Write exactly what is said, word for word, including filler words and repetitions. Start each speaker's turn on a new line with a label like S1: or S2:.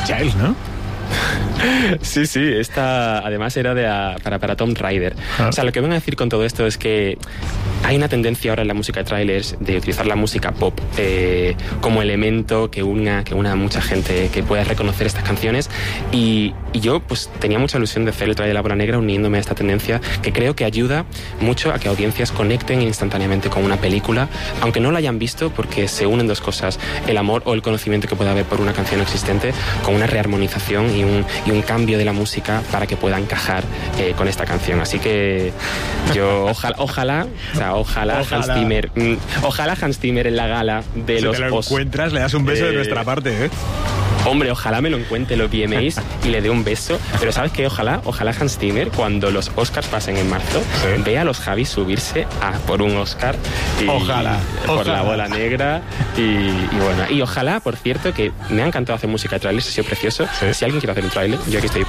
S1: Giles, ¿no?
S2: Sí, sí, esta además era de a, para, para Tomb Raider. Ah. O sea, lo que vengo a decir con todo esto es que hay una tendencia ahora en la música de trailers de utilizar la música pop eh, como elemento que una, que una a mucha gente que pueda reconocer estas canciones y, y yo pues tenía mucha ilusión de hacer el trailer de La Bola Negra uniéndome a esta tendencia que creo que ayuda mucho a que audiencias conecten instantáneamente con una película, aunque no la hayan visto, porque se unen dos cosas, el amor o el conocimiento que pueda haber por una canción existente con una rearmonización y un, y un cambio de la música para que pueda encajar eh, con esta canción. Así que yo ojalá, ojalá, o sea, ojalá, ojalá. Hans Zimmer, mm, ojalá Hans Zimmer en la gala de
S1: si
S2: los
S1: te lo encuentras, le das un beso eh, de nuestra parte, ¿eh?
S2: Hombre, ojalá me lo encuentre los V M As y le dé un beso. Pero ¿sabes qué? Ojalá, ojalá Hans Zimmer, cuando los Oscars pasen en marzo, ¿sí? Vea a los Javis subirse a por un Oscar. Y,
S1: ojalá.
S2: Por
S1: ojalá.
S2: La Bola Negra. Y, y bueno, y ojalá, por cierto, que me ha encantado hacer música de trailers, ha sido precioso. ¿Sí? Si alguien quiere hacer un trailer, yo aquí estoy